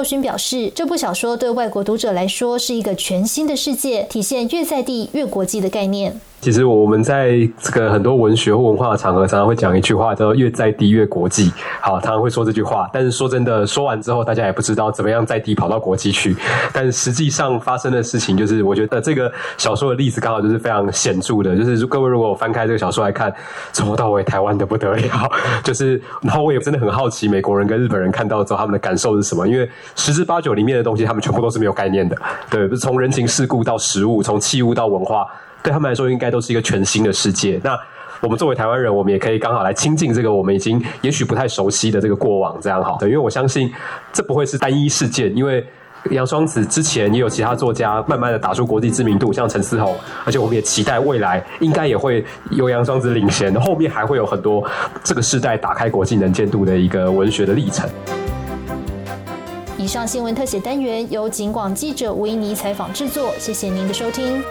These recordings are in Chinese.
佑勋表示，这部小说对外国读者来说是一个全新的世界，体现越在地越国际的概念。 其实我们在这个很多文学或文化的场合，常常会讲一句话，叫做越在地越国际。好，常常会说这句话，但是说真的，说完之后，大家也不知道怎么样在地跑到国际去。但实际上发生的事情，就是我觉得这个小说的例子刚好就是非常显著的，就是各位如果翻开这个小说来看，从头到尾台湾的不得了，就是然后我也真的很好奇美国人跟日本人看到之后他们的感受是什么，因为十之八九里面的东西他们全部都是没有概念的，对，从人情世故到食物，从器物到文化。对他们来说应该都是一个全新的世界。那我们作为台湾人，我们也可以刚好来亲近这个我们已经也许不太熟悉的这个过往，这样好。对，因为我相信这不会是单一事件，因为杨双子之前也有其他作家慢慢的打出国际知名度，像陈思宏，而且我们也期待未来应该也会由杨双子领衔，后面还会有很多这个世代打开国际能见度的一个文学的历程。 以上新闻特写单元由警广记者吴依妮采访制作，谢谢您的收听。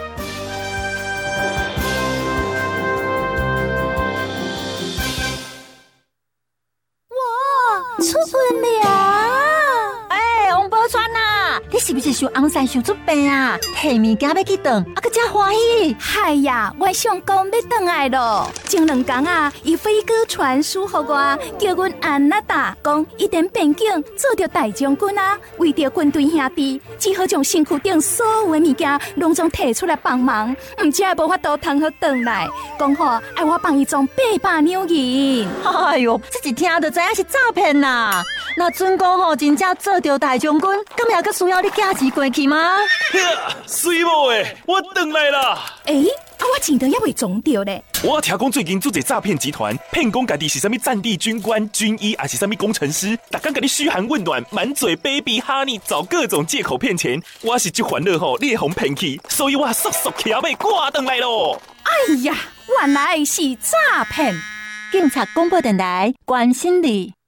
出门了！王宝钏啊，你是不是想红山想出病啊？提物件要去转，啊个真欢喜！ 嗨呀，我想讲要转来咯。前2天啊，伊飞哥传书给我，叫阮安娜达讲一点边境做着大将军啊，为着军队兄弟，只好将身躯顶所有的物件拢总摕出来帮忙，唔只无法度通好转来。讲好爱我帮伊装800两银。 哎哟，这一听就知影是诈骗啦！那准讲吼，真正做着大将军，咁也个需要你寄钱过去吗？ 水某诶，我转来啦！ 我钱都还未装着咧。 我听讲最近做一诈骗集团，骗讲家己是啥物战地军官、军医，还是啥物工程师，大家给你嘘寒问暖，满嘴 baby honey， 找各种借口骗钱。我是这烦恼吼，你会骗去，所以我速速起要挂转来咯。 哎呀，原来是诈骗！ 警察广播电台关心你。